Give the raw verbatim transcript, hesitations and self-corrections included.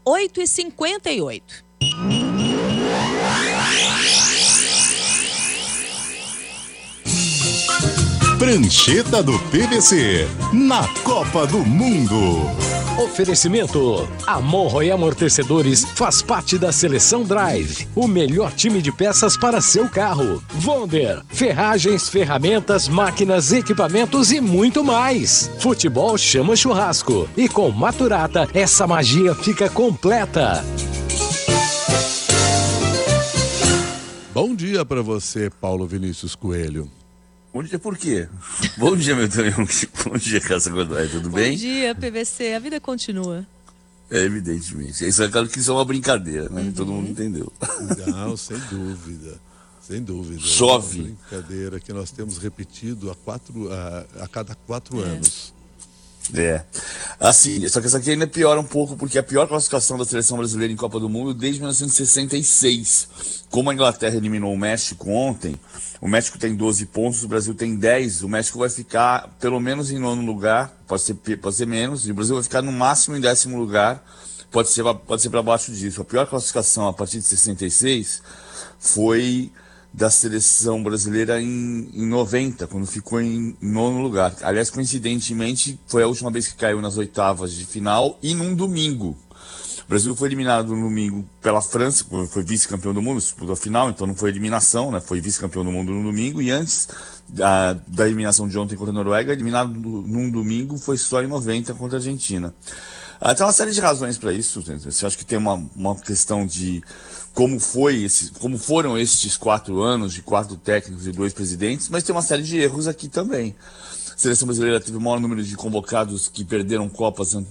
oito e cinquenta e oito. Prancheta do P V C, na Copa do Mundo. Oferecimento: Amorro e Amortecedores faz parte da Seleção Drive, o melhor time de peças para seu carro. Wonder, ferragens, ferramentas, máquinas, equipamentos e muito mais. Futebol chama churrasco e com Maturata essa magia fica completa. Bom dia para você, Paulo Vinícius Coelho. Bom dia por quê? Bom dia, meu Deus. Bom dia, Cássia Godoy, tudo Bom bem? Bom dia, P V C, a vida continua. É, evidentemente. Isso é claro que isso é uma brincadeira, né? Uhum. Todo mundo entendeu. Não, sem dúvida. Sem dúvida. Chove. É uma brincadeira que nós temos repetido a, quatro, a, a cada quatro é. anos. É. Assim, só que essa aqui ainda piora um pouco, porque é a pior classificação da seleção brasileira em Copa do Mundo desde mil novecentos e sessenta e seis. Como a Inglaterra eliminou o México ontem, o México tem doze pontos, o Brasil tem dez, o México vai ficar pelo menos em nono lugar, pode ser, pode ser menos, e o Brasil vai ficar no máximo em décimo lugar, pode ser, pode ser para baixo disso. A pior classificação a partir de sessenta e seis foi da seleção brasileira em, em noventa, quando ficou em nono lugar. Aliás, coincidentemente, foi a última vez que caiu nas oitavas de final e num domingo. O Brasil foi eliminado no domingo pela França, foi vice-campeão do mundo, disputou a final, então não foi eliminação, né? Foi vice-campeão do mundo no domingo, e antes da, da eliminação de ontem contra a Noruega, eliminado num domingo foi só em noventa contra a Argentina. Ah, tem uma série de razões para isso. Eu acho que tem uma, uma questão de como, foi esse, como foram estes quatro anos de quatro técnicos e dois presidentes, mas tem uma série de erros aqui também. A seleção brasileira teve o maior número de convocados que perderam Copas